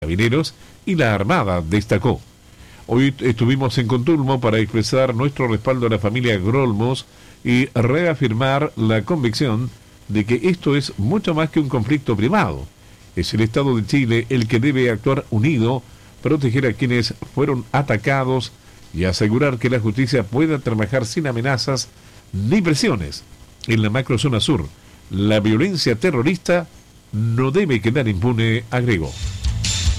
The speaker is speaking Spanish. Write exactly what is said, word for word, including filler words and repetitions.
Carabineros y la Armada, destacó. Hoy estuvimos en Contulmo para expresar nuestro respaldo a la familia Grolmos y reafirmar la convicción de que esto es mucho más que un conflicto privado. Es el Estado de Chile el que debe actuar unido, proteger a quienes fueron atacados y asegurar que la justicia pueda trabajar sin amenazas ni presiones. En la macrozona sur, la violencia terrorista no debe quedar impune, agregó.